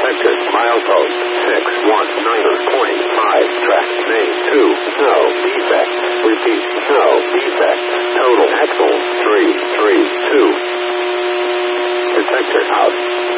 Sector, milepost, 619.5, track, main 2, no defect. Repeat, no defect. Total axle, 332. Detector out.